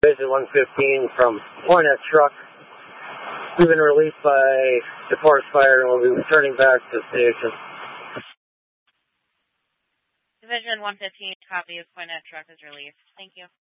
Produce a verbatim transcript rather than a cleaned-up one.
Division one fifteen from Poinet Truck. We've been released by the forest fire and we'll be returning back to the station. Division one fifteen, copy of Poinet Truck is released. Thank you.